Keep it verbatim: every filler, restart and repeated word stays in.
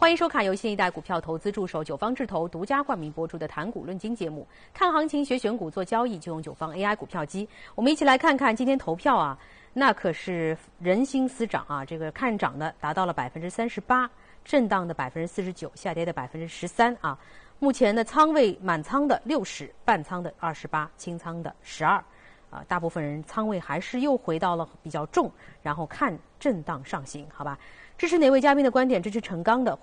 欢迎收看由新一代股票投资助手九方智投独家冠名播出的谈股论金节目。看行情、学选股、做交易，就用九方 A I 股票机。我们一起来看看今天投票啊，那可是人心思涨啊！这个看涨的达到了百分之三十八，震荡的百分之四十九，下跌的百分之十三啊。目前的仓位满仓的六十，半仓的二十八，清仓的十二。啊，大部分人仓位还是又回到了比较重，然后看震荡上行，好吧？支持哪位嘉宾的观点？支持陈刚的。